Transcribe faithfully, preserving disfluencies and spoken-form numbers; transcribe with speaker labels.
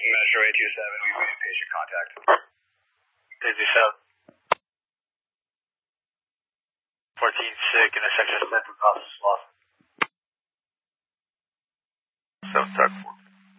Speaker 1: Metro eight two seven, we've made patient contact.
Speaker 2: eight two seven. fourteen sick in a section of central process loss.